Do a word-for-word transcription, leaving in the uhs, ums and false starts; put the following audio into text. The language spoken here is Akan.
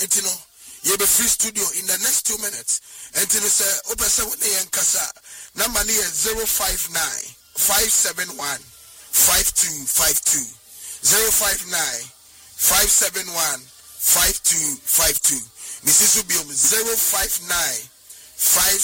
enti no ye be free studio in the next two minutes. Enti no say opese woni yen kasa number ni zero five nine five seven one five two five two zero five nine five seven one five two five two. Missus Ubium zero five nine five